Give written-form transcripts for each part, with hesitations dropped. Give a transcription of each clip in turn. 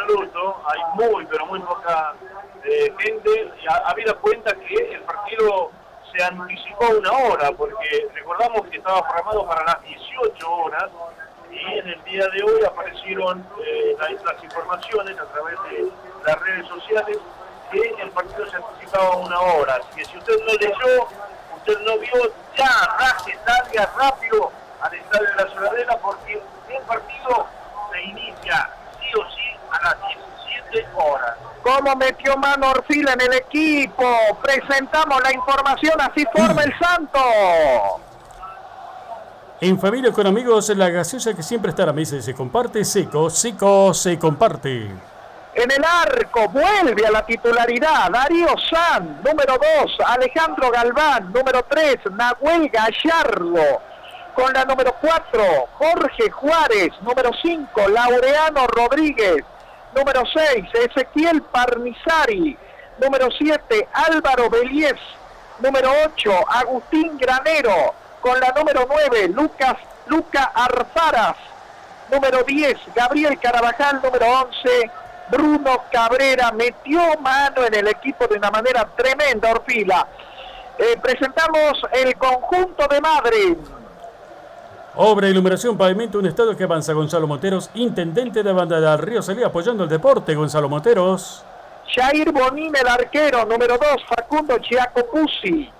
absoluto, hay pero muy poca gente, habida cuenta que el partido se anticipó 1 hora, porque recordamos que estaba programado para las 18 horas, y en el día de hoy aparecieron las informaciones a través de las redes sociales que el partido se anticipaba 1 hora. Así que si usted no leyó, usted no vio, ya salga rápido al estadio de la Ciudadela, porque el partido se inicia sí o sí a las 17 horas. ¿Cómo metió mano Orfila en el equipo? Presentamos la información, así forma el Santo. En familia con amigos, la gaseosa que siempre está a la mesa y se comparte, Seco se comparte. En el arco vuelve a la titularidad Darío San, número 2, Alejandro Galván, número 3, Nahuel Gallardo. Con la número 4, Jorge Juárez, número 5, Laureano Rodríguez, número 6, Ezequiel Parnizari, número 7, Álvaro Beliés, número 8, Agustín Granero, con la número 9, Luca Arfaras, número 10, Gabriel Carabajal, número 11, Bruno Cabrera. Metió mano en el equipo de una manera tremenda, Orfila. Presentamos el conjunto de Madrid. Obra, iluminación, pavimento, un estado que avanza. Gonzalo Monteros, intendente de Banda del Río Salí, apoyando el deporte. Gonzalo Monteros. Jair Bonín, el arquero. Número 2, Facundo Giancopuzzi.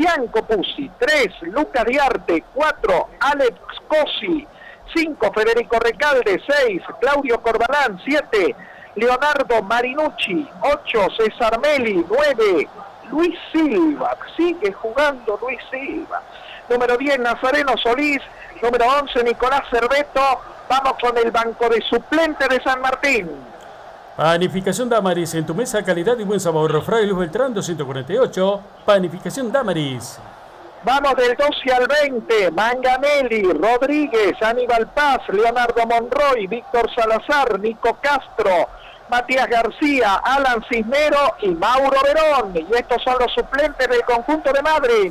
3, Lucas Diarte. 4, Alex Cosi. 5, Federico Recalde. 6, Claudio Corbalán. 7, Leonardo Marinucci. 8, César Meli. 9, Luis Silva. Sigue jugando Luis Silva. Número 10, Nazareno Solís. Número 11, Nicolás Cerveto. Vamos con el banco de suplente de San Martín. Panificación Damaris, en tu mesa calidad y buen sabor. Fray Luz Beltrán 248. Panificación Damaris. Vamos del 12 al 20. Manganelli, Rodríguez, Aníbal Paz, Leonardo Monroy, Víctor Salazar, Nico Castro, Matías García, Alan Cisnero y Mauro Verón. Y estos son los suplentes del conjunto de Madrid.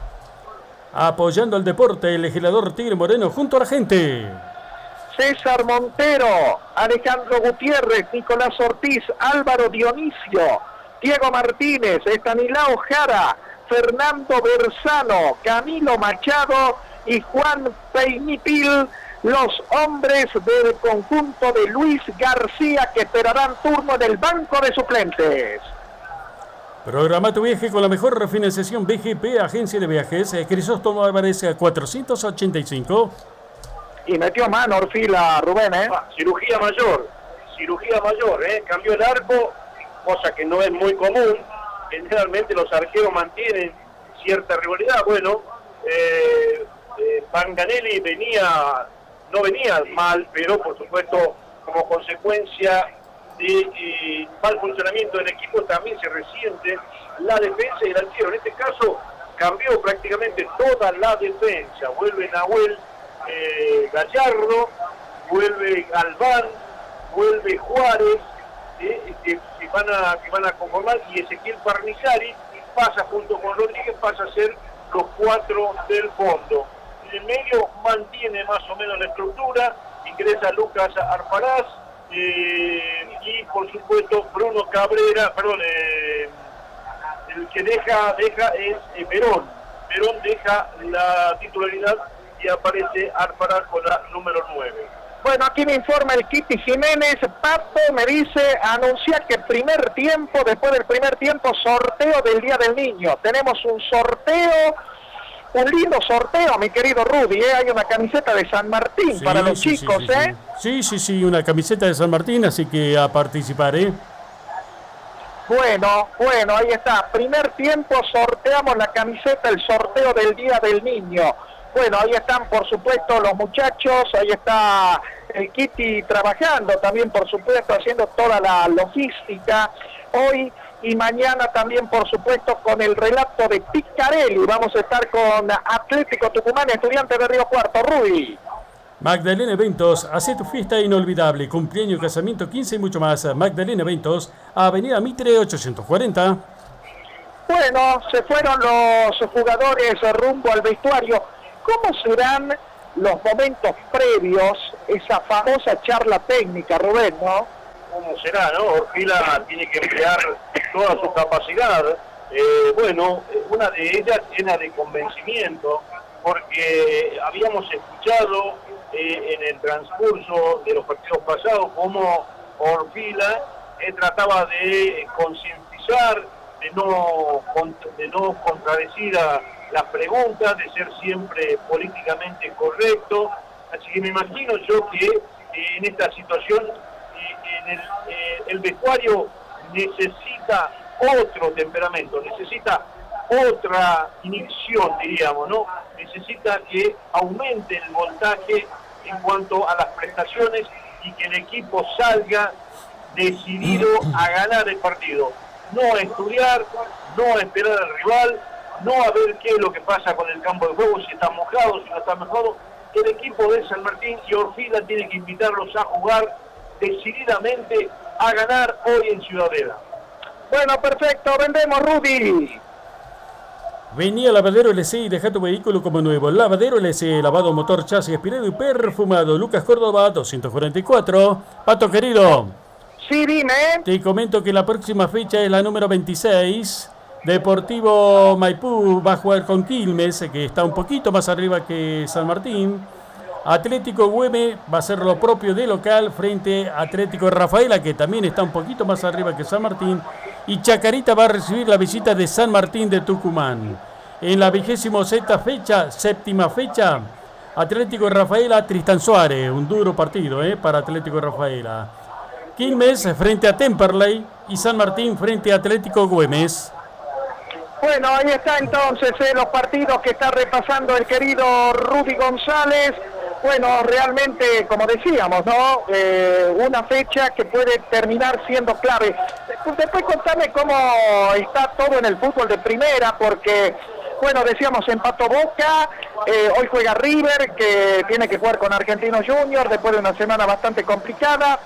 Apoyando al deporte, el legislador Tigre Moreno junto a la gente. César Montero, Alejandro Gutiérrez, Nicolás Ortiz, Álvaro Dionisio, Diego Martínez, Estanislao Jara, Fernando Bersano, Camilo Machado y Juan Peinipil, los hombres del conjunto de Luis García, que esperarán turno en el banco de suplentes. Programa tu viaje con la mejor refinanciación BGP, agencia de viajes, Crisóstomo Álvarez 485. Y metió mano Orfila, Rubén, cirugía mayor, cambió el arco, cosa que no es muy común. Generalmente los arqueros mantienen cierta rivalidad. Bueno, Manganelli no venía mal, pero por supuesto como consecuencia de mal funcionamiento del equipo también se resiente la defensa y el arquero. En este caso cambió prácticamente toda la defensa. Vuelve Nahuel Gallardo, vuelve Galván, vuelve Juárez, que van a conformar, y Ezequiel Parnizari pasa junto con Rodríguez, pasa a ser los 4 del fondo. En el medio mantiene más o menos la estructura, ingresa Lucas Arfaraz, y por supuesto Bruno Cabrera, el que deja es Verón. Verón deja la titularidad y aparece Arfaraz con la número 9. Bueno, aquí me informa el Kitty Jiménez. Papo me dice, anuncia que después del primer tiempo, sorteo del Día del Niño. Tenemos un sorteo, un lindo sorteo, mi querido Rudy, hay una camiseta de San Martín para los chicos, Sí, una camiseta de San Martín, así que a participar, Bueno, ahí está. Primer tiempo, sorteamos la camiseta, el sorteo del Día del Niño. Bueno, ahí están, por supuesto, los muchachos, ahí está el Kitty trabajando también, por supuesto, haciendo toda la logística. Hoy y mañana también, por supuesto, con el relato de Picarelli. Vamos a estar con Atlético Tucumán, Estudiantes de Río Cuarto. Rudy. Magdalena Eventos, hace tu fiesta inolvidable, cumpleaños, casamiento, 15 y mucho más. Magdalena Eventos, Avenida Mitre 840. Bueno, se fueron los jugadores rumbo al vestuario. ¿Cómo serán los momentos previos, esa famosa charla técnica, Rubén, no? cómo será, ¿no? Orfila tiene que emplear toda su capacidad. Una de ellas llena de convencimiento, porque habíamos escuchado en el transcurso de los partidos pasados cómo Orfila trataba de concientizar, de no contradecir a las preguntas, de ser siempre políticamente correcto. Así que me imagino yo que en esta situación el vestuario necesita otro temperamento, necesita otra inyección, diríamos, ¿no? Necesita que aumente el voltaje en cuanto a las prestaciones y que el equipo salga decidido a ganar el partido. No a estudiar, no a esperar al rival, no a ver qué es lo que pasa con el campo de juego, si está mojado, si no está mojado. El equipo de San Martín y Orfila tiene que invitarlos a jugar decididamente, a ganar hoy en Ciudadela. Bueno, perfecto, vendemos, Rudy. Venía Lavadero LC y deja tu vehículo como nuevo. Lavadero LC, lavado motor, chasis, aspirado y perfumado. Lucas Córdoba, 244. Pato querido. Sí, dime. Te comento que la próxima fecha es la número 26. Deportivo Maipú va a jugar con Quilmes, que está un poquito más arriba que San Martín. Atlético Güemes va a hacer lo propio de local frente a Atlético Rafaela, que también está un poquito más arriba que San Martín. Y Chacarita va a recibir la visita de San Martín de Tucumán. En la 27ª séptima fecha, Atlético Rafaela, Tristan Suárez. Un duro partido para Atlético Rafaela. Quilmes frente a Temperley y San Martín frente a Atlético Güemes. Bueno, ahí está entonces los partidos que está repasando el querido Rudy González. Bueno, realmente, como decíamos, ¿no? Una fecha que puede terminar siendo clave. Después contame cómo está todo en el fútbol de primera, porque, bueno, decíamos, empató Boca, hoy juega River, que tiene que jugar con Argentinos Juniors después de una semana bastante complicada,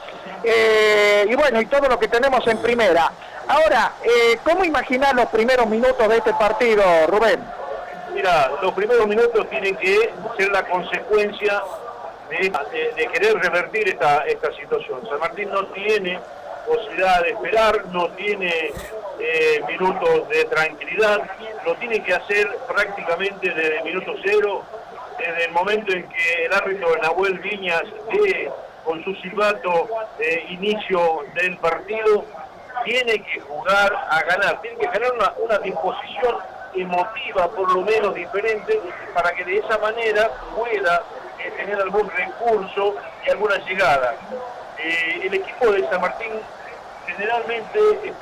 y bueno, y todo lo que tenemos en primera. Ahora, ¿cómo imaginar los primeros minutos de este partido, Rubén? Mira, los primeros minutos tienen que ser la consecuencia de querer revertir esta situación. San Martín no tiene posibilidad de esperar, no tiene minutos de tranquilidad, lo tiene que hacer prácticamente desde el minuto cero, desde el momento en que el árbitro Nahuel Viñas dé con su silbato inicio del partido. Tiene que jugar a ganar, tiene que ganar una disposición emotiva por lo menos diferente, para que de esa manera pueda tener algún recurso y alguna llegada. El equipo de San Martín generalmente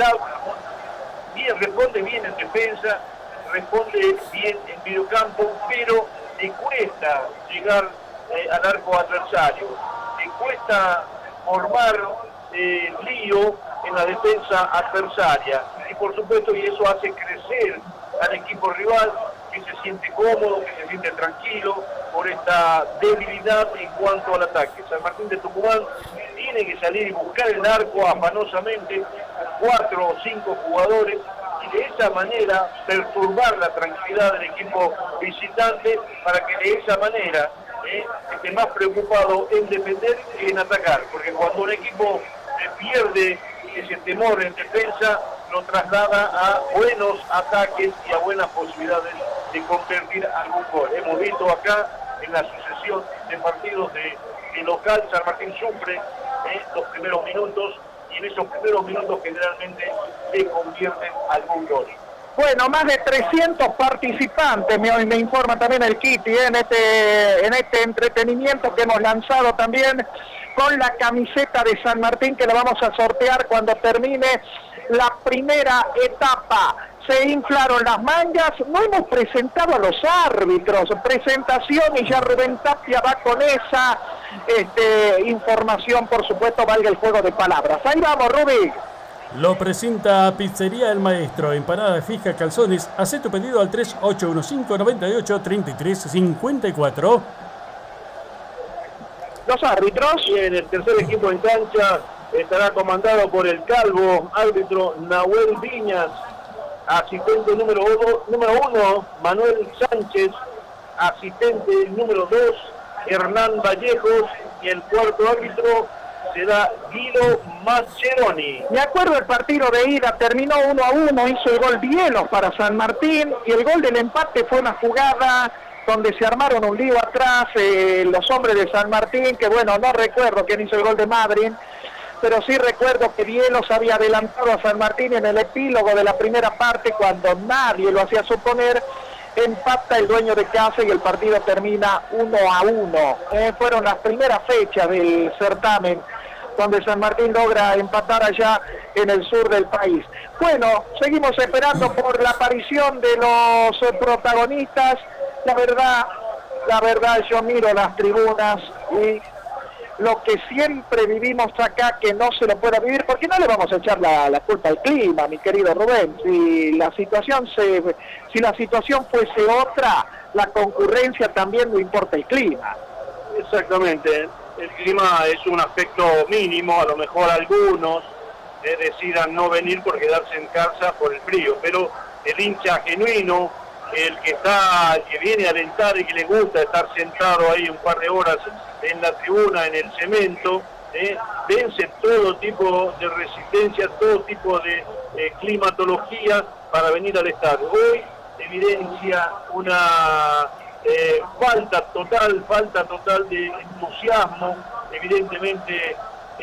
responde bien en defensa, responde bien en mediocampo, pero le cuesta llegar al arco adversario, le cuesta formar lío en la defensa adversaria, y por supuesto, y eso hace crecer al equipo rival, que se siente cómodo, que se siente tranquilo por esta debilidad en cuanto al ataque. San Martín de Tucumán tiene que salir y buscar el arco afanosamente, 4 o 5 jugadores, y de esa manera perturbar la tranquilidad del equipo visitante, para que de esa manera esté más preocupado en defender que en atacar, porque cuando un equipo pierde ese temor en defensa, lo traslada a buenos ataques y a buenas posibilidades de convertir algún gol. Hemos visto acá en la sucesión de partidos de local, San Martín sufre los primeros minutos, y en esos primeros minutos generalmente se convierten algún gol. Bueno, más de 300 participantes, me informa también el Kitty, en este entretenimiento que hemos lanzado también con la camiseta de San Martín, que la vamos a sortear cuando termine la primera etapa. Se inflaron las mangas, no hemos presentado a los árbitros, presentación, y ya Rubén Tapia va con esa información, por supuesto, valga el juego de palabras. Ahí vamos, Rubí. Lo presenta Pizzería El Maestro, empanada fija, calzones. Haz tu pedido al 3815-98-33-54. Los árbitros. Bien, el tercer equipo en cancha estará comandado por el calvo árbitro Nahuel Viñas, asistente número 1 Manuel Sánchez, asistente número 2 Hernán Vallejos, y el cuarto árbitro será Guido Mascheroni. Me acuerdo el partido de ida, terminó 1-1, hizo el gol Bielos para San Martín, y el gol del empate fue una jugada donde se armaron un lío atrás los hombres de San Martín, que bueno, no recuerdo quién hizo el gol de Madrid, pero sí recuerdo que Bielos había adelantado a San Martín en el epílogo de la primera parte, cuando nadie lo hacía suponer. Empata el dueño de casa y el partido termina 1-1. Fueron las primeras fechas del certamen donde San Martín logra empatar allá en el sur del país. Bueno, seguimos esperando por la aparición de los protagonistas. La verdad, yo miro las tribunas y lo que siempre vivimos acá, que no se lo pueda vivir, porque no le vamos a echar la culpa al clima, mi querido Rubén. Si la situación fuese otra, la concurrencia también no importa el clima. Exactamente, el clima es un aspecto mínimo, a lo mejor algunos decidan no venir por quedarse en casa por el frío, pero el hincha genuino, el que viene a alentar y que le gusta estar sentado ahí un par de horas en la tribuna, en el cemento, vence todo tipo de resistencia, todo tipo de climatología para venir al estadio. Hoy evidencia una falta total de entusiasmo. Evidentemente,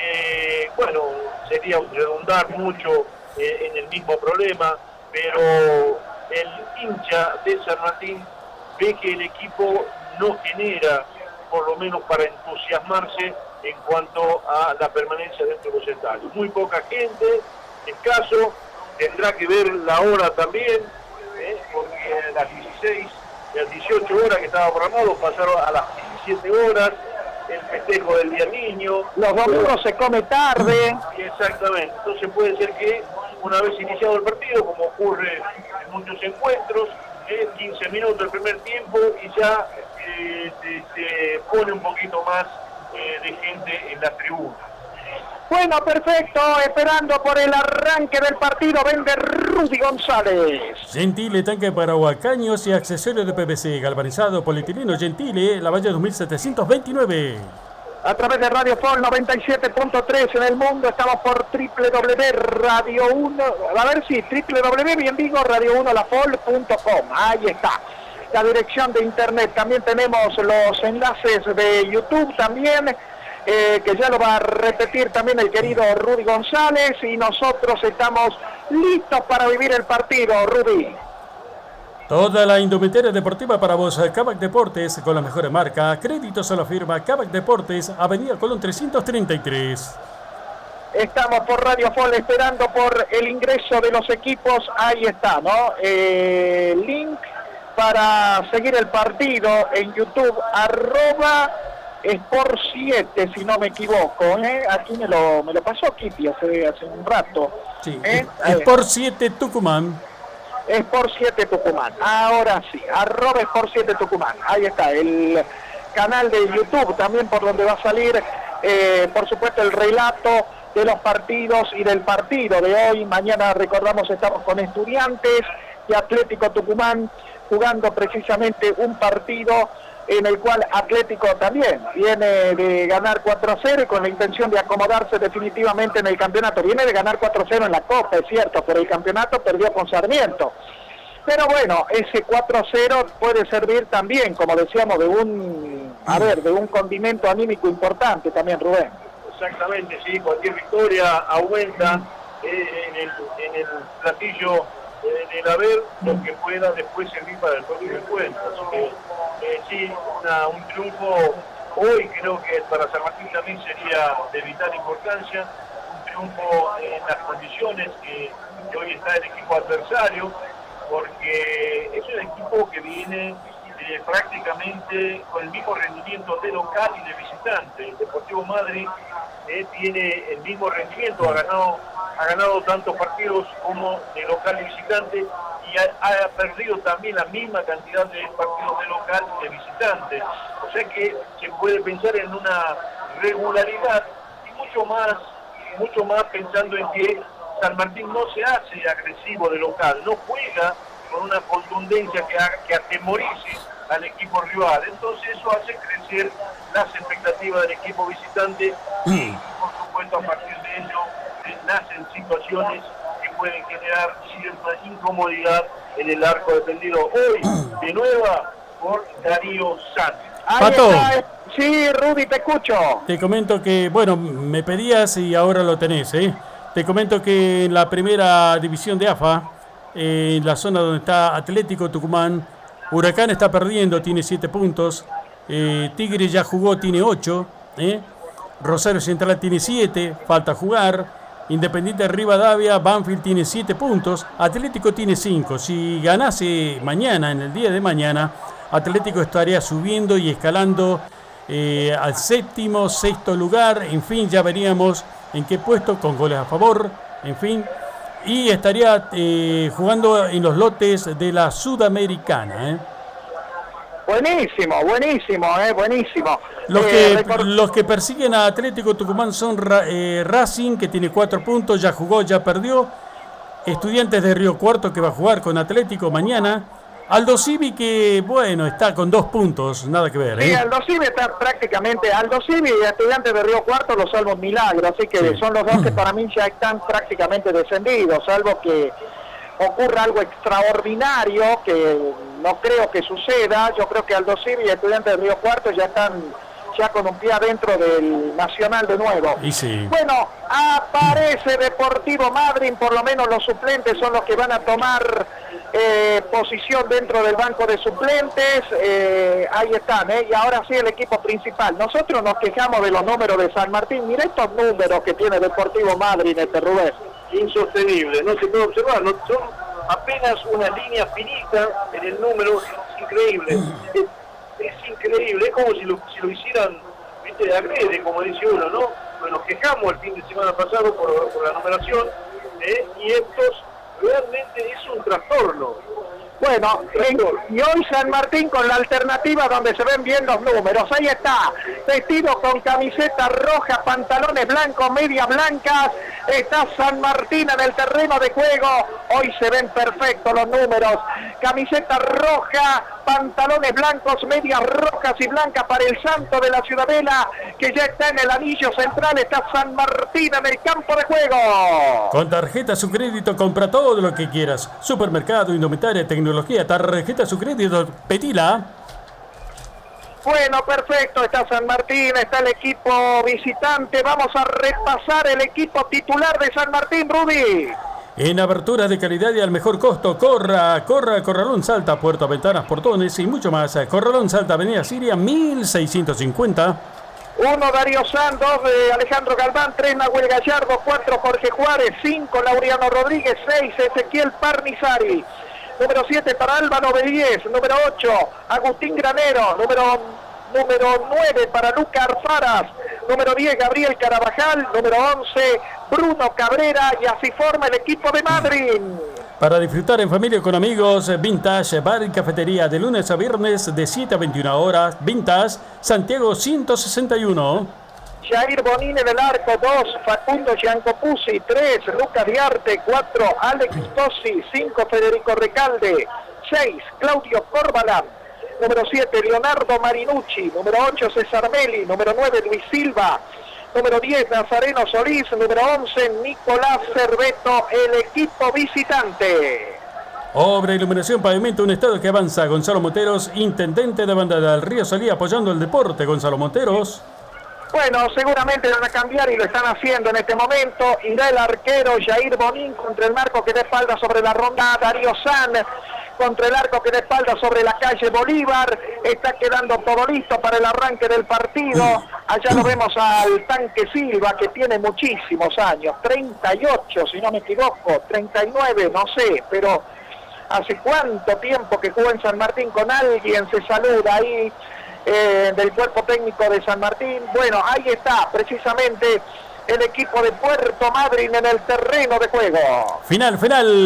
sería redundar mucho en el mismo problema, pero el hincha de San Martín ve que el equipo no genera, por lo menos para entusiasmarse en cuanto a la permanencia dentro de los estadios. Muy poca gente, escaso, tendrá que ver la hora también, porque a las 16, las 18 horas que estaba programado pasaron a las 17 horas, el festejo del Día Niño. Los domingos se come tarde. Exactamente, entonces puede ser que una vez iniciado el partido, como ocurre en muchos encuentros, 15 minutos el primer tiempo y ya se pone un poquito más de gente en la tribuna. Bueno, perfecto, esperando por el arranque del partido, vende Rudy González. Gentile, tanque para huacaños y accesorios de PVC, galvanizado, polietileno Gentile, la Valle 2729. A través de Radio Fol 97.3 en el mundo, estamos por www.radio1.com. Ahí está la dirección de internet. También tenemos los enlaces de YouTube también, que ya lo va a repetir también el querido Rudy González, y nosotros estamos listos para vivir el partido, Rudy. Toda la indumentaria deportiva para vos, Kavak Deportes, con la mejor marca. Créditos a la firma Kavak Deportes, Avenida Colón 333. Estamos por Radio Fol esperando por el ingreso de los equipos. Ahí está, ¿no? Link para seguir el partido en YouTube, @Sport7, si no me equivoco. Aquí me lo pasó Kitty hace un rato. Sí, Sport7 Tucumán. Sport7 Tucumán, ahora sí, @Sport7 Tucumán, ahí está, el canal de YouTube también por donde va a salir, por supuesto, el relato de los partidos y del partido de hoy. Mañana, recordamos, estamos con Estudiantes y Atlético Tucumán jugando precisamente un partido en el cual Atlético también viene de ganar 4-0 y con la intención de acomodarse definitivamente en el campeonato. Viene de ganar 4-0 en la Copa, es cierto, pero el campeonato perdió con Sarmiento. Pero bueno, ese 4-0 puede servir también, como decíamos, de un condimento anímico importante también, Rubén. Exactamente, sí, cualquier victoria aumenta en el platillo del haber lo que pueda después servir para el próximo encuentro. Así que sí, un triunfo hoy creo que para San Martín también sería de vital importancia, un triunfo en las condiciones que hoy está el equipo adversario, porque es un equipo que viene prácticamente con el mismo rendimiento de local y de visitante. El Deportivo Madrid tiene el mismo rendimiento, ha ganado tantos partidos como de local y visitante, y ha perdido también la misma cantidad de partidos de local y de visitante. O sea que se puede pensar en una regularidad y mucho más pensando en que San Martín no se hace agresivo de local, no juega con una contundencia que atemorice al equipo rival. Entonces eso hace crecer las expectativas del equipo visitante y por supuesto a partir de ello nacen situaciones que pueden generar cierta incomodidad en el arco defendido hoy de nueva por Darío San. Pato. Sí, Rudy, te escucho. Te comento que, bueno, me pedías y ahora lo tenés, ¿eh? Te comento que en la primera división de AFA, en la zona donde está Atlético Tucumán, Huracán está perdiendo, tiene 7 puntos. Tigre ya jugó, tiene 8. Rosario Central tiene 7, falta jugar. Independiente Rivadavia, Banfield tiene 7 puntos. Atlético tiene 5. Si ganase mañana, en el día de mañana, Atlético estaría subiendo y escalando al séptimo, sexto lugar. En fin, ya veríamos en qué puesto, con goles a favor. En fin, y estaría jugando en los lotes de la Sudamericana. Buenísimo, buenísimo. Los que persiguen a Atlético Tucumán son Racing, que tiene 4 puntos, ya jugó, ya perdió. Estudiantes de Río Cuarto, que va a jugar con Atlético mañana. Aldo Civi, que bueno, está con 2 puntos, nada que ver. Sí, Aldo Civi está prácticamente, Aldo Civi y Estudiantes de Río Cuarto lo salvo un milagro, así que sí, son los dos que para mí ya están prácticamente descendidos, salvo que ocurra algo extraordinario, que no creo que suceda. Yo creo que Aldo Civi y Estudiantes de Río Cuarto ya están ya con un pie adentro del Nacional de nuevo. Y sí. Bueno, aparece Deportivo Madryn, por lo menos los suplentes son los que van a tomar posición dentro del banco de suplentes. Ahí están, y ahora sí el equipo principal. Nosotros nos quejamos de los números de San Martín. Mira estos números que tiene Deportivo Madryn, Rubén. Insostenible, no se puede observar, no, son apenas una línea finita en el número, es increíble. Es increíble, es como si lo hicieran, viste, de agrede, como dice uno, ¿no? Pues nos quejamos el fin de semana pasado por la numeración, y estos realmente es un trastorno. Bueno, y hoy San Martín con la alternativa donde se ven bien los números. Ahí está, vestido con camiseta roja, pantalones blancos, medias blancas. Está San Martín en el terreno de juego. Hoy se ven perfectos los números. Camiseta roja, pantalones blancos, medias rojas y blancas para el Santo de la Ciudadela, que ya está en el anillo central. Está San Martín en el campo de juego. Con tarjeta Su Crédito compra todo lo que quieras. Supermercado, indumentaria, tecnología, tarjeta Su Crédito, pedila. Bueno, perfecto, está San Martín, está el equipo visitante. Vamos a repasar el equipo titular de San Martín, Rudy. En aberturas de calidad y al mejor costo, Corralón Salta, puertas, ventanas, portones y mucho más. Corralón Salta, Avenida Siria, 1650. 1 Darío San, 2 Alejandro Galván, 3 Nahuel Gallardo, 4 Jorge Juárez, 5 Laureano Rodríguez, 6 Ezequiel Parnizari. Número 7 para Álvaro B10, número 8 Agustín Granero, número 9 para Luca Arfaras, número 10 Gabriel Carabajal, número 11 Bruno Cabrera, y así forma el equipo de Madryn. Para disfrutar en familia o con amigos, Vintage Bar y Cafetería, de lunes a viernes de 7 a 21 horas. Vintage, Santiago 161. Jair Bonín en el arco, 2 Facundo Giancopuzzi, 3 Lucas Diarte, 4 Alex Tosi, 5 Federico Recalde, 6 Claudio Corbalán, número 7 Leonardo Marinucci, número 8 César Meli, número 9 Luis Silva, número 10 Nazareno Solís, número 11 Nicolás Cerveto, el equipo visitante. Obra, iluminación, pavimento, un estado que avanza. Gonzalo Monteros, intendente de Banda del Río Salí, apoyando el deporte. Gonzalo Monteros. Bueno, seguramente van a cambiar y lo están haciendo en este momento. Irá el arquero Jair Bonín contra el marco que da espalda sobre la ronda. Darío San contra el arco que da espalda sobre la calle Bolívar. Está quedando todo listo para el arranque del partido. Allá lo vemos al Tanque Silva, que tiene muchísimos años. 38, si no me equivoco. 39, no sé, pero hace cuánto tiempo que jugó en San Martín. Con alguien se saluda ahí. Del cuerpo técnico de San Martín. Bueno, ahí está precisamente el equipo de Puerto Madryn en el terreno de juego. Final.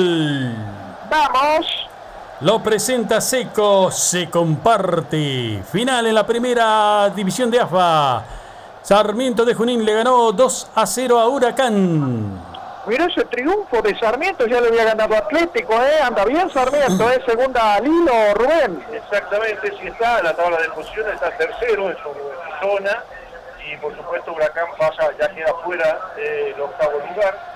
Vamos. Lo presenta Seco, se comparte. Final en la primera división de AFA. Sarmiento de Junín le ganó 2-0 a Huracán. Mirá ese triunfo de Sarmiento, ya le había ganado Atlético, anda bien Sarmiento, segunda al hilo, Rubén. Exactamente, sí está en la tabla de posiciones, está tercero en su zona, y por supuesto Huracán ya queda fuera del octavo lugar.